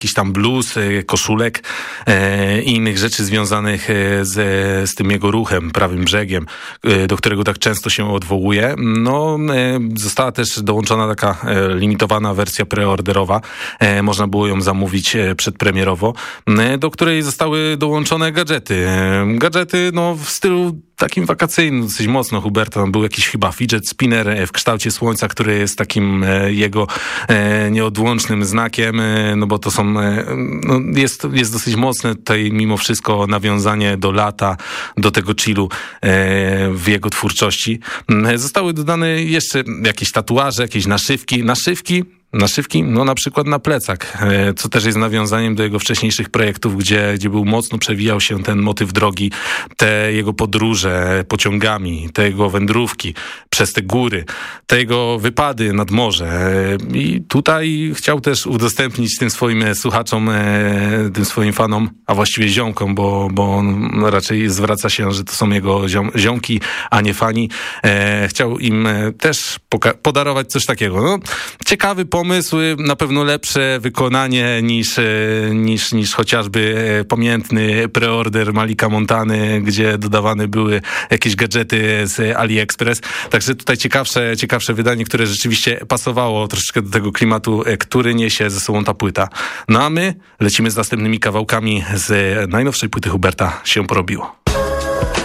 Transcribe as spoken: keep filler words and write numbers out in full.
jakiś tam bluz, koszulek e, i innych rzeczy związanych z, z tym jego ruchem, prawym brzegiem, e, do którego tak często się odwołuje. No, e, została też dołączona taka e, limitowana wersja preorderowa. E, można było ją zamówić e, przedpremierowo, e, do której zostały dołączone gadżety. E, gadżety, no, w stylu takim wakacyjnym, dosyć mocno Huberta. Tam był jakiś chyba fidget spinner w kształcie słońca, który jest takim e, jego e, nieodłącznym znakiem, e, no bo to są, e, no jest, jest dosyć mocne tutaj mimo wszystko nawiązanie do lata, do tego chillu e, w jego twórczości. E, zostały dodane jeszcze jakieś tatuaże, jakieś naszywki. Naszywki Naszywki? No na przykład na plecak, co też jest nawiązaniem do jego wcześniejszych projektów, gdzie, gdzie był mocno przewijał się ten motyw drogi, te jego podróże pociągami, te jego wędrówki przez te góry, te jego wypady nad morze. I tutaj chciał też udostępnić tym swoim słuchaczom, tym swoim fanom, a właściwie ziomkom, bo, bo on raczej zwraca się, że to są jego ziom, ziomki, a nie fani. Chciał im też poka- podarować coś takiego. No, ciekawy pomysł. Pomysły, na pewno lepsze wykonanie niż, niż, niż chociażby pamiętny preorder Malika Montany, gdzie dodawane były jakieś gadżety z AliExpress. Także tutaj ciekawsze, ciekawsze wydanie, które rzeczywiście pasowało troszeczkę do tego klimatu, który niesie ze sobą ta płyta. No a my lecimy z następnymi kawałkami z najnowszej płyty Huberta Się porobiło.